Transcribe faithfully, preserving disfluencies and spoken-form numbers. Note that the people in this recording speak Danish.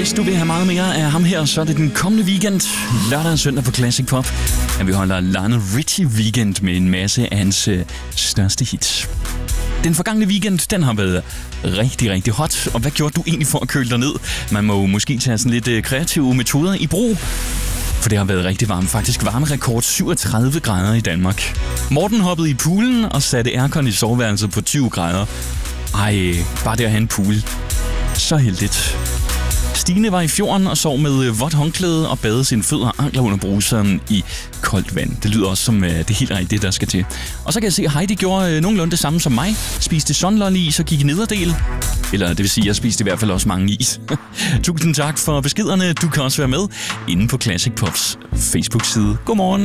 hvis du vil have meget mere af ham her, så er det den kommende weekend, lørdag og søndag på Classic Pop, at vi holder Lionel Richie Weekend med en masse af hans øh, største hits. Den forgangne weekend, den har været rigtig, rigtig hot. Og hvad gjorde du egentlig for at køle dig ned? Man må jo måske tage sådan lidt øh, kreative metoder i brug. For det har været rigtig varmt. Faktisk varmerekord syvogtredive grader i Danmark. Morten hoppede i poolen og satte aircon i soveværelset på tyve grader. Ej, bare det at have en pool. Så heldigt. Stine var i fjorden og sov med vådt håndklæde og badede sine fødder og ankler under bruseren i koldt vand. Det lyder også som uh, det helt rigtige, der skal til. Og så kan jeg se, at Heidi gjorde uh, nogenlunde det samme som mig. Spiste sunlolly is og gik i nederdel. Eller det vil sige, at jeg spiste i hvert fald også mange is. Tusind tak for beskederne. Du kan også være med inde på Classic Pops Facebook-side. Godmorgen.